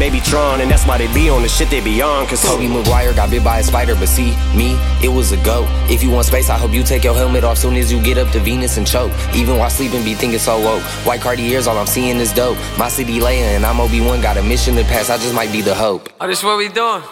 baby Tron, and that's why they be on the shit they be on. Cause Tobey Maguire got bit by a spider, but see, me, it was a goat. If you want space, I hope you take your helmet off soon as you get up to Venus and choke. Even while sleeping, be thinking so woke. White Cartiers, all I'm seeing is dope. My city Leia and I'm Obi-Wan, got a mission to pass, I just might be the hope. Oh, this what we doing?